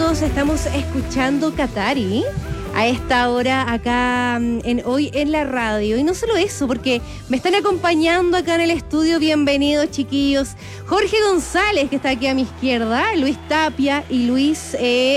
chiquillos, estamos escuchando Qatari a esta hora acá hoy en la radio. Y no solo eso, porque me están acompañando acá en el estudio. Bienvenidos, chiquillos. Jorge González, que está aquí a mi izquierda, Luis Tapia y Luis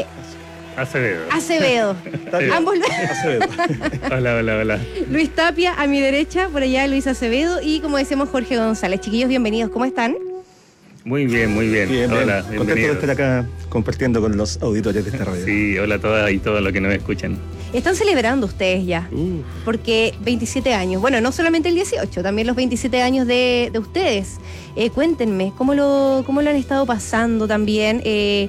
Acevedo. Ambos Acevedo. Hola. Luis Tapia a mi derecha, por allá Luis Acevedo y, como decimos, Jorge González. Chiquillos, bienvenidos. ¿Cómo están? Muy bien. Hola, contento de estar acá compartiendo con los auditores de esta radio. Sí, hola a todas y todos los que nos escuchan. Están celebrando ustedes ya, porque 27 años, bueno, no solamente el 18, también los 27 años de ustedes. Cuéntenme, ¿cómo lo han estado pasando también? Y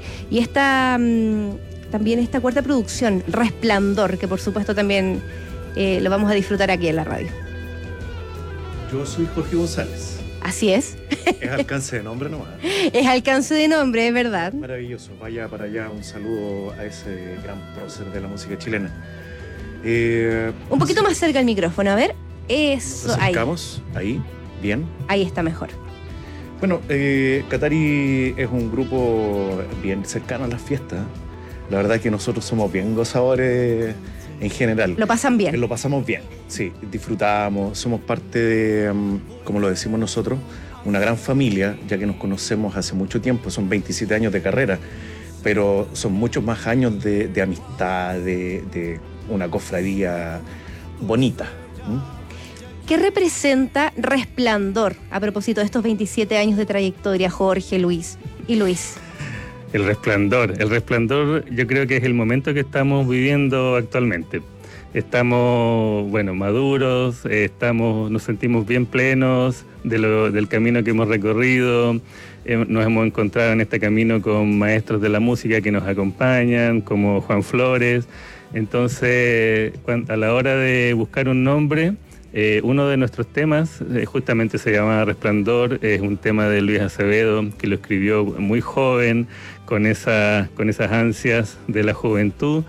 también esta cuarta producción, Resplandor, que por supuesto también lo vamos a disfrutar aquí en la radio. Yo soy Jorge González. Así es. Es alcance de nombre nomás. Es alcance de nombre, es verdad. Maravilloso. Vaya para allá, un saludo a ese gran prócer de la música chilena. Un poquito más cerca el micrófono, a ver. Eso, nos acercamos, ahí, bien. Ahí está mejor. Bueno, Qatari es un grupo bien cercano a las fiestas. La verdad es que nosotros somos bien gozadores en general. ¿Lo pasan bien? Lo pasamos bien, sí. Disfrutamos, somos parte de, como lo decimos nosotros, una gran familia, ya que nos conocemos hace mucho tiempo. Son 27 años de carrera, pero son muchos más años de amistad, de una cofradía bonita. ¿Qué representa Resplandor a propósito de estos 27 años de trayectoria, Jorge, Luis y Luis? El resplandor yo creo que es el momento que estamos viviendo actualmente. Estamos, maduros, nos sentimos bien plenos del camino que hemos recorrido. Nos hemos encontrado en este camino con maestros de la música que nos acompañan, como Juan Flores. Entonces, a la hora de buscar un nombre, uno de nuestros temas justamente se llama Resplandor. Es un tema de Luis Acevedo, que lo escribió muy joven, con esas ansias de la juventud,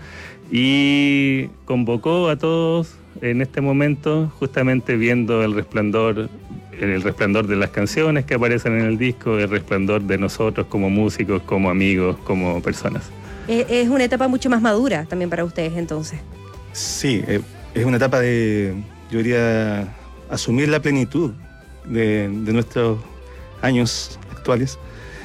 y convocó a todos en este momento, justamente viendo el resplandor de las canciones que aparecen en el disco, el resplandor de nosotros como músicos, como amigos, como personas. Es una etapa mucho más madura también para ustedes, entonces. Sí, es una etapa de, yo diría, asumir la plenitud de nuestros años actuales,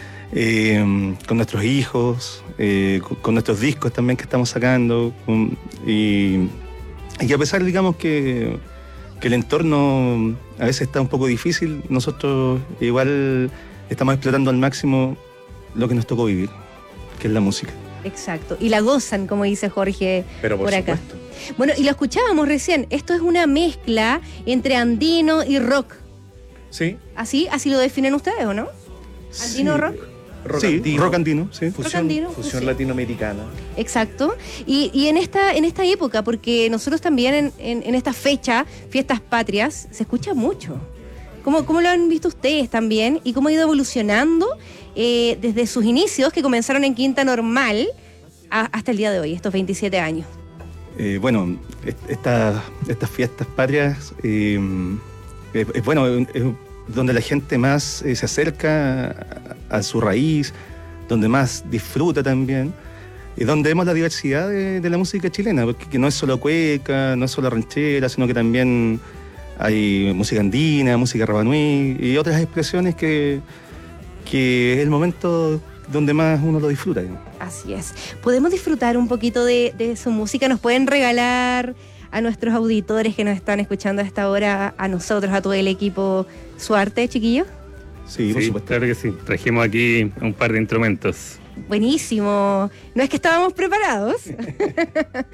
con nuestros hijos, con nuestros discos también que estamos sacando, y a pesar, digamos, que el entorno a veces está un poco difícil, nosotros igual estamos explotando al máximo lo que nos tocó vivir, que es la música. Exacto, y la gozan, como dice Jorge. Pero por acá. Supuesto. Bueno, y lo escuchábamos recién, esto es una mezcla entre andino y rock. Sí. ¿Así lo definen ustedes o no? ¿Andino sí. rock? Rock andino, sí. Fusión latinoamericana. Exacto. Y en esta época, porque nosotros también en esta fecha, Fiestas Patrias, se escucha mucho. ¿Cómo lo han visto ustedes también? ¿Y cómo ha ido evolucionando desde sus inicios, que comenzaron en Quinta Normal, hasta el día de hoy, estos 27 años? Estas Fiestas Patrias es donde la gente más se acerca a su raíz, donde más disfruta también, y donde vemos la diversidad de la música chilena, porque no es solo cueca, no es solo ranchera, sino que también hay música andina, música rapanui y otras expresiones que es el momento donde más uno lo disfruta. Así es. ¿Podemos disfrutar un poquito de su música? ¿Nos pueden regalar a nuestros auditores que nos están escuchando a esta hora, a nosotros, a todo el equipo, su arte, chiquillos? Sí, por supuesto. Claro que sí. Trajimos aquí un par de instrumentos. Buenísimo. No es que estábamos preparados.